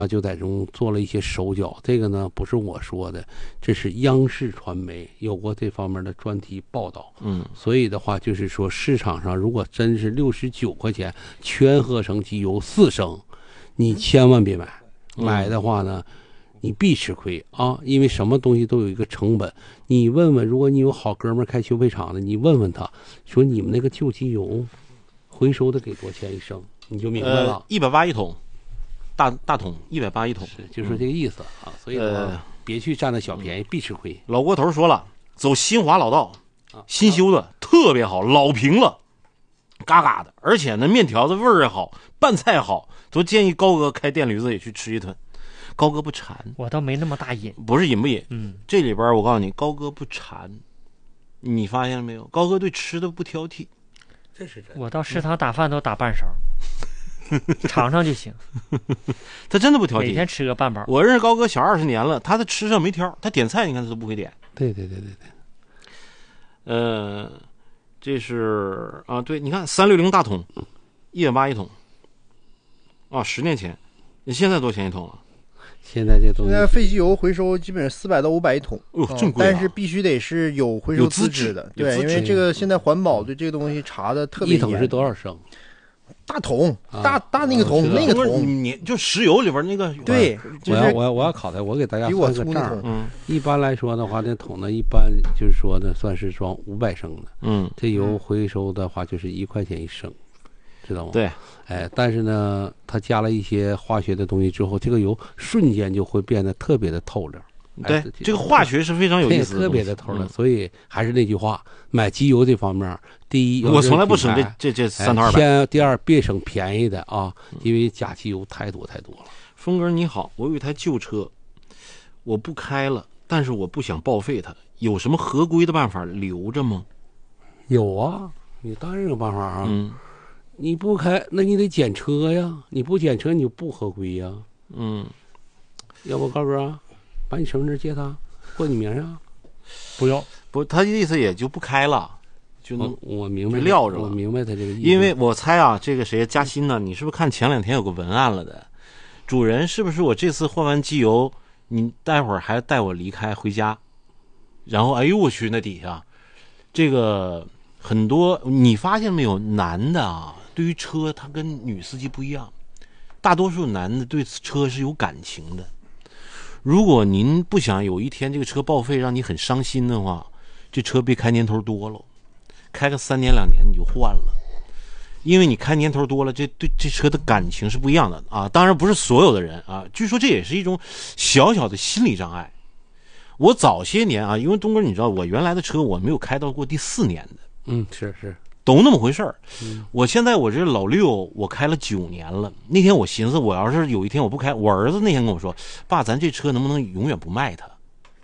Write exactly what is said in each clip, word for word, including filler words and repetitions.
啊，就在中做了一些手脚，这个呢不是我说的，这是央视传媒有过这方面的专题报道。 嗯， 所以的话就是说，市场上如果真是六十九块钱全合成机油四升，你千万别买，买的话呢，你必吃亏啊！因为什么东西都有一个成本。你问问，如果你有好哥们儿开修配厂的，你问问他，说你们那个旧机油回收的给多少钱一升，你就明白了。 一百八一桶。大大桶一百八一桶， 是就说这个意思、嗯、啊，所以呢、呃，别去占那小便宜，必吃亏。 老郭头说了，走新华老道，新修的特别好，老平了，嘎嘎的，而且呢面条子味儿也好，拌菜好，都建议高哥开电驴子也去吃一顿。高哥不馋， 我倒没那么大瘾， 不是瘾不瘾， 嗯， 这里边我告诉你，高哥不馋，你发现了没有？高哥对吃的不挑剔， 这是真的。 我到食堂打饭都打半勺。尝尝就行， 他真的不挑剔， 每天吃个半包。 我认识高哥小二十年了，他的吃上没挑，他点菜你看他都不会点。 对对对对对。 呃，这是啊，对，你看三六零大桶，一百八一桶，啊，十年前，你现在多少钱一桶了？ 现在这东西， 现在废机油回收基本上四百到五百一桶， 哦，这么贵、啊嗯！但是必须得是有回收资质的，对，因为这个现在环保对这个东西查的特别严。 一桶是多少升？ 大桶，大大那个桶，那个桶， 你就石油里边那个， 对， 我要我要我要考他，我给大家算个账。 嗯， 一般来说的话，那桶呢，一般就是说呢，算是装五百升的。 嗯， 这油回收的话就是一块钱一升，知道吗？ 对， 哎，但是呢，它加了一些化学的东西之后，这个油瞬间就会变得特别的透亮。 对、哎，这个化学是非常有意思的， 特别的透亮。嗯、所以还是那句话，买机油这方面，第一， 我从来不省这这这三套二百。 先，第二，别省便宜的啊，因为加机油太多太多了。 峰哥你好，我有一台旧车，我不开了，但是我不想报废它，有什么合规的办法留着吗？ 有啊，你当然有办法啊。 嗯， 你不开，那你得检车呀，你不检车你就不合规呀。 嗯， 要不高哥，把你身份证借他，过你名上。不要， 不，他的意思也就不开了。就能我明白撂着了， 我明白他这个意思。 因为我猜啊，这个谁嘉欣呢？你是不是看前两天有个文案了的？主人是不是我这次换完机油，你待会儿还带我离开回家？然后哎呦我去，那底下这个很多，你发现没有？男的啊，对于车他跟女司机不一样，大多数男的对车是有感情的。如果您不想有一天这个车报废让你很伤心的话，这车别开年头多了。开个三年两年你就换了，因为你开年头多了，这对这车的感情是不一样的啊。当然不是所有的人啊，据说这也是一种小小的心理障碍。我早些年啊，因为东哥你知道，我原来的车我没有开到过第四年的， 嗯，是是， 都那么回事儿。 嗯， 我现在我这老六，我开了九年了。那天我寻思，我要是有一天我不开，我儿子那天跟我说，爸，咱这车能不能永远不卖它？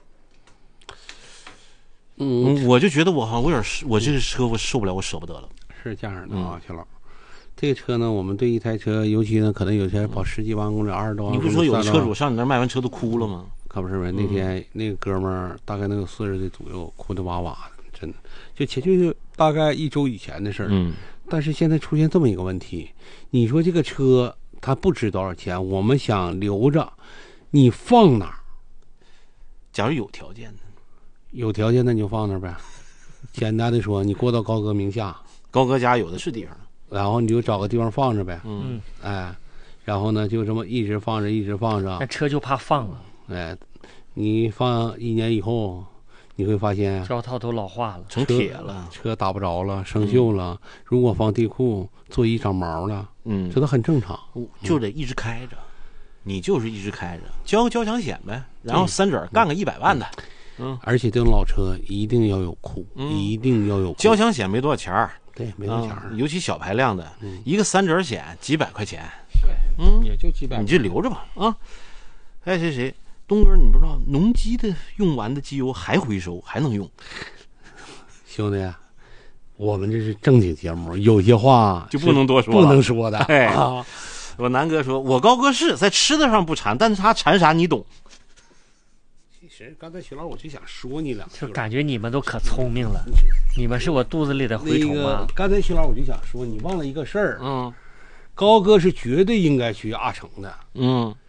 嗯，我就觉得我好像我有点，我这个车我受不了，我舍不得了。 是这样的啊，小老，这个车呢，我们对一台车，尤其呢，可能有些跑十几万公里、二十多万公里。 你不说有的车主上你那儿卖完车都哭了吗？ 可不是呗？那天那个哥们儿大概能有四十岁左右，哭得哇哇的，真的。就前就大概一周以前的事儿。 嗯。 但是现在出现这么一个问题，你说这个车它不值多少钱，我们想留着，你放哪儿？ 假如有条件的。 有条件那你就放那儿呗。简单的说，你过到高哥名下， 高哥家有的是地方， 然后你就找个地方放着呗。 嗯， 哎，然后呢就这么一直放着，一直放着。 那车就怕放了。 哎，你放一年以后，你会发现胶套都老化了， 成铁了， 车打不着了，生锈了。嗯、如果放地库，座椅长毛了， 嗯， 这都很正常。 就得一直开着，嗯、你就是一直开着，交个交强险呗，然后三者干个一百万的。嗯嗯，而且这种老车一定要有库，嗯、一定要有库。 交强险没多少钱儿， 对，没多少钱儿、 嗯，尤其小排量的，嗯、一个三者险几百块钱， 对， 嗯， 也就几百， 你就留着吧啊。哎，谁谁，东哥，你不知道农机的用完的机油还回收，还能用。 兄弟，我们这是正经节目，有些话就不能多说， 不能说的。 哎，啊、我南哥说，我高哥是在吃的上不馋，但是他馋啥你懂。 其实刚才徐老师我就想说你两句， 就感觉你们都可聪明了，你们是我肚子里的蛔虫吗？ 那个、刚才徐老师我就想说，你忘了一个事儿， 嗯， 高哥是绝对应该去阿城的， 嗯，